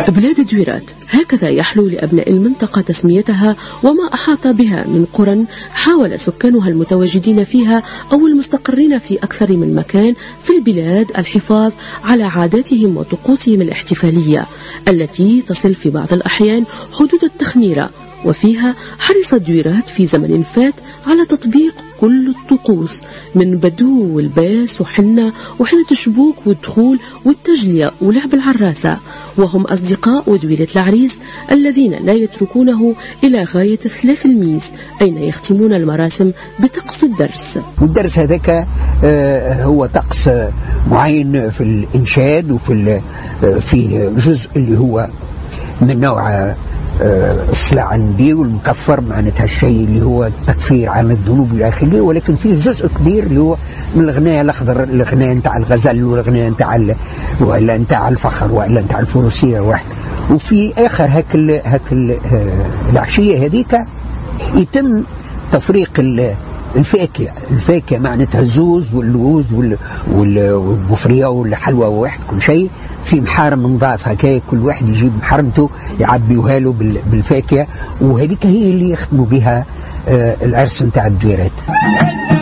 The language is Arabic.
بلاد الدويرات هكذا يحلو لأبناء المنطقة تسميتها وما أحاط بها من قرى حاول سكانها المتواجدين فيها أو المستقرين في أكثر من مكان في البلاد الحفاظ على عاداتهم وطقوسهم الاحتفالية التي تصل في بعض الأحيان حدود التخميرة، وفيها حرص الدويرات في زمن فات على تطبيق كل الطقوس من بدو والباس وحنة الشبوك والدخول والتجلية ولعب العراسة، وهم أصدقاء ودويرة العريس الذين لا يتركونه إلى غاية 3 الميس أين يختمون المراسم بطقس الدرس. والدرس هذاك هو طقس معين في الإنشاد وفي جزء اللي هو من نوع الصلاة على النبي والمكفر، معناتها الشيء اللي هو التكفير عن الذنوب إلى آخره، ولكن فيه جزء كبير اللي هو من الغناء الأخضر، الغناء نتاع الغزل والغناء نتاع الفخر وإلا نتاع الفروسية واحد. وفي آخر هاك العشية هذيك يتم تفريق الفاكهة معناتها الزوز واللوز والبفرية والحلوى واحد كل شيء في محارم نظاف هكا، كل واحد يجيب محرمته يعبيوها له بالفاكهة، وهذيك هي اللي يختموا بها العرس نتاع الدويرات.